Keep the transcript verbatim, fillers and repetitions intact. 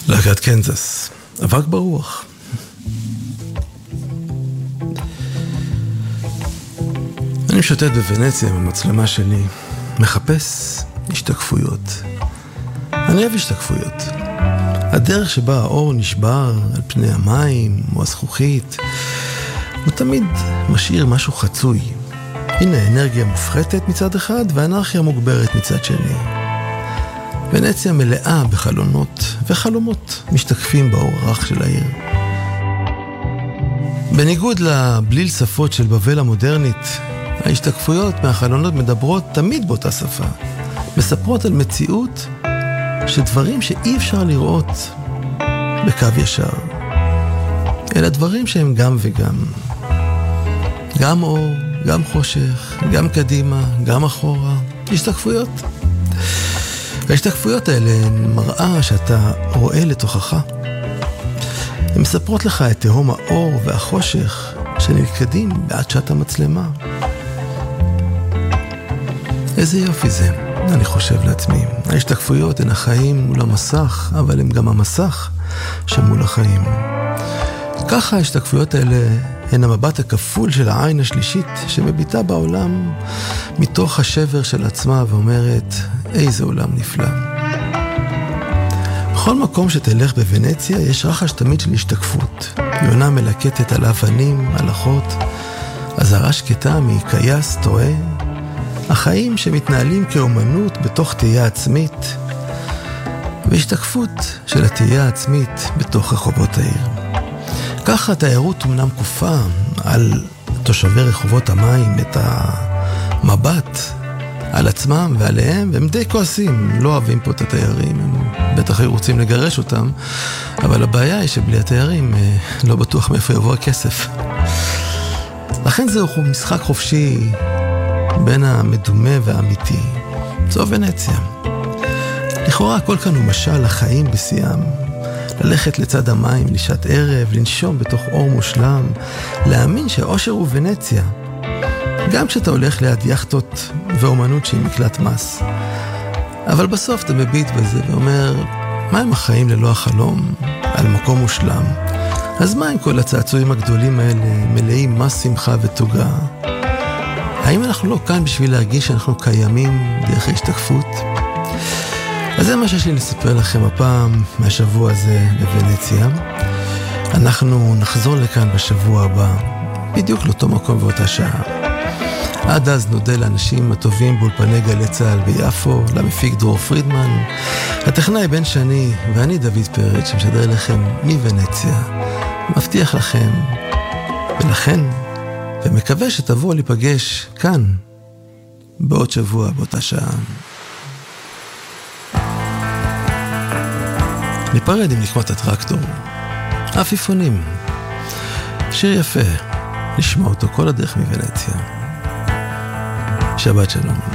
להקת קנזס, אבק ברוח. אני משוטט בוונציה עם המצלמה שלי, מחפש השתקפויות. אני אוהב השתקפויות. הדרך שבה האור נשבר על פני המים או הזכוכית, הוא תמיד משאיר משהו חצוי. הנה אנרגיה מופחתת מצד אחד ואנרכיה מוגברת מצד שני. ונציה מלאה בחלונות וחלומות משתקפים באור הרך של העיר. בניגוד לבליל שפות של בבל המודרנית, ההשתקפויות מהחלונות מדברות תמיד באותה שפה. מספרות על מציאות של דברים שאי אפשר לראות בקו ישר. אלא דברים שהם גם וגם. גם אור, גם חושך, גם קדימה, גם אחורה. השתקפויות. ההשתקפויות האלה הן מראה שאתה רואה לתוכך. הן מספרות לך את תהום האור והחושך שנלכדים בעדשת המצלמה. איזה יופי זה, אני חושב לעצמי. ההשתקפויות הן החיים מול המסך, אבל הן גם המסך שמול החיים. ככה ההשתקפויות האלה הן המבט הכפול של העין השלישית שמביטה בעולם מתוך השבר של עצמה ואומרת, איזה עולם נפלא. בכל מקום שתלך בוונציה יש רחש תמיד של השתקפות. יונה מלקטת על אבנים, הלכות, אזהרה שקטה מקייס טועה. החיים שמתנהלים כאומנות בתוך תהייה עצמית, והשתקפות של התהייה העצמית בתוך רחובות העיר. ככה התיירות אומנם קופה על תושבי רחובות המים את המבט על עצמם ועליהם, והם די כועסים, לא אוהבים פה את התיירים, הם בטח היו רוצים לגרש אותם, אבל הבעיה היא שבלי התיירים לא בטוח מאיפה יבוא הכסף. לכן זהו משחק חופשי בין המדומה והאמיתי. זו ונציה. לכאורה הכל כאן הוא משל לחיים בשיאם. ללכת לצד המים, לשעת ערב, לנשום בתוך אור מושלם, להאמין שהאושר הוא ונציה. גם כשאתה הולך ליד יחטות ואומנות שהיא מקלט מס. אבל בסוף אתה מביט בזה ואומר, מה עם החיים ללא החלום על מקום מושלם? אז מה עם כל הצעצועים הגדולים האלה, מלאים מס שמחה ותוגה? האם אנחנו לא כאן בשביל להרגיש שאנחנו קיימים דרך ההשתקפות? אז זה מה שיש לי לספר לכם הפעם מהשבוע הזה בוונציה. אנחנו נחזור לכאן בשבוע הבא, בדיוק לאותו מקום ואותה שעה. עד אז נודה לאנשים הטובים באולפני גלי צהל ביפו, למפיק דרור פרידמן, הטכנאי בן שני ואני דוד פרץ שמשדר לכם מוונציה. מבטיח לכם ולכן, ומקווה שתבואו להיפגש כאן בעוד שבוע באותה שעה. ניפרד עם נקמת הטרקטור, עפיפונים, שיר יפה, נשמע אותו כל הדרך מוונציה. שבת שלום.